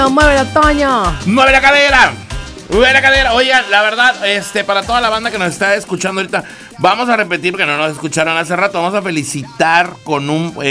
Mueve Toño. ¡Mueve la cadera! ¡Mueve la cadera! Oigan, la verdad, para toda la banda que nos está escuchando ahorita, vamos a repetir porque no nos escucharon hace rato. Vamos a felicitar con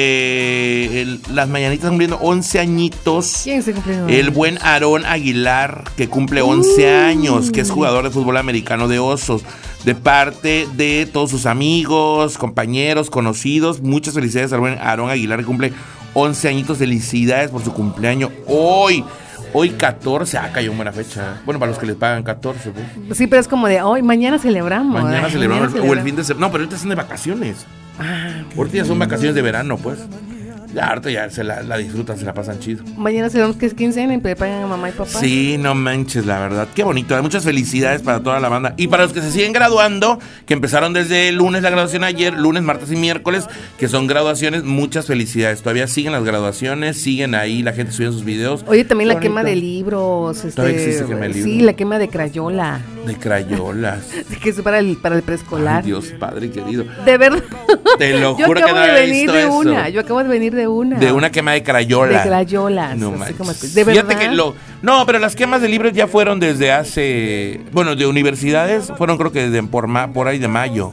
las mañanitas cumpliendo 11 añitos. ¿Quién se cumplió? El buen Aarón Aguilar, que cumple 11 años, que es jugador de fútbol americano de Osos. De parte de todos sus amigos, compañeros, conocidos, muchas felicidades al buen Aarón Aguilar, que cumple 11 añitos. Felicidades por su cumpleaños hoy 14, cayó en buena fecha. Bueno, para los que les pagan 14, pues. Sí, pero es como de hoy, mañana celebramos. Mañana celebramos, o el fin de semana. No, pero ahorita están de vacaciones. Ahorita ya son vacaciones de verano, pues. Ya, ahorita ya se la disfrutan, se la pasan chido. Mañana celebramos que es quincena y pagan a mamá y papá. Sí, no manches, la verdad. Qué bonito. Muchas felicidades para toda la banda. Y para los que se siguen graduando, que empezaron desde el lunes la graduación ayer, lunes, martes y miércoles, que son graduaciones, muchas felicidades. Todavía siguen las graduaciones, siguen ahí la gente subiendo sus videos. Oye, también la quema de libros. Todavía existe quema de libros. Sí, la quema de crayola. De crayolas. Que es para el preescolar. Ay, Dios Padre querido. De verdad. Te lo juro que no había visto eso. Yo acabo de venir de una. De una quema de crayola. De crayolas. No manches. ¿De verdad? Fíjate que no, pero las quemas de libros ya fueron desde hace... Bueno, de universidades fueron creo que por ahí de mayo.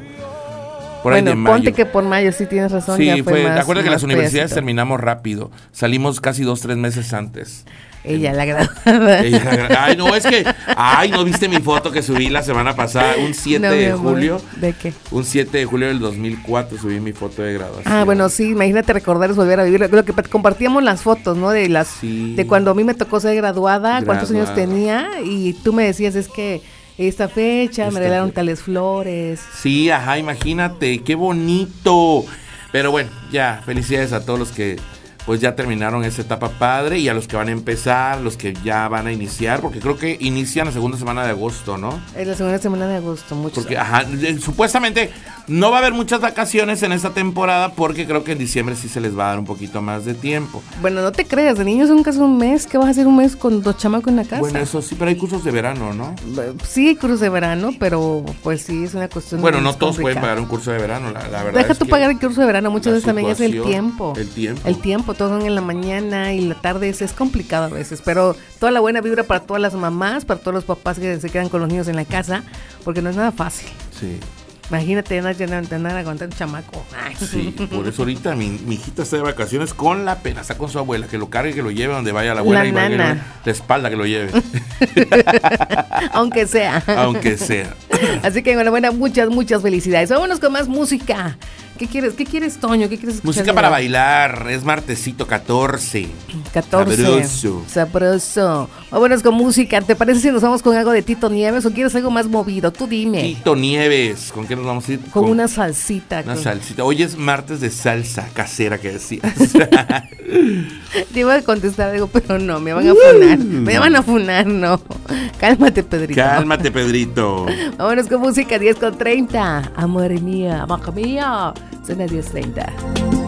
Ponte que por mayo, sí tienes razón. Sí, ya fue más, acuérdate que las universidades pedacito. terminamos rápido. Salimos casi 2-3 meses antes. Ella la graduada. Ay, no, es que... Ay, ¿no viste mi foto que subí la semana pasada? Un 7 de julio. ¿De qué? Un 7 de julio del 2004 subí mi foto de graduación. Ah, bueno, sí, imagínate recordar es volver a vivir. Lo que compartíamos las fotos, ¿no? De cuando a mí me tocó ser graduada, cuántos años tenía, y tú me decías, es que esta fecha me regalaron tales flores. Sí, ajá, imagínate, qué bonito. Pero bueno, ya, felicidades a todos los que pues ya terminaron esa etapa padre y a los que van a empezar, los que ya van a iniciar, porque creo que inician la segunda semana de agosto, ¿no? Es la segunda semana de agosto, muchos. Porque, supuestamente no va a haber muchas vacaciones en esta temporada porque creo que en diciembre sí se les va a dar un poquito más de tiempo. Bueno, no te creas, de niños son casi un mes, ¿qué vas a hacer un mes con dos chamacos en la casa? Bueno, eso sí, pero hay cursos de verano, ¿no? Sí, hay cursos de verano, pero pues sí, es una cuestión. Bueno, no todos pueden pagar un curso de verano, la verdad. Deja tú pagar el curso de verano, muchas veces también es el tiempo. El tiempo, todos son en la mañana y la tarde, es complicado a veces, pero toda la buena vibra para todas las mamás, para todos los papás que se quedan con los niños en la casa, porque no es nada fácil. Sí. Imagínate andar aguantando un chamaco. Ay. Sí, por eso ahorita mi hijita está de vacaciones con la pena, está con su abuela, que lo cargue, que lo lleve donde vaya la abuela, la y nana. La espalda que lo lleve. Aunque sea. Aunque sea. Así que enhorabuena, muchas felicidades. Vámonos con más música. ¿Qué quieres, Toño? ¿Qué quieres escuchar? Música para bailar, es martesito 14. Sabroso. Vámonos con música. ¿Te parece si nos vamos con algo de Tito Nieves o quieres algo más movido? Tú dime. Tito Nieves, ¿con qué nos vamos a ir? Con una salsita. Una salsita. Hoy es martes de salsa casera, que decías. Te iba a contestar algo, pero no, me van a funar. Me van a funar, no. Cálmate, Pedrito. Vámonos con música 10:30. Amor mío, amor mío. Son las 10:30.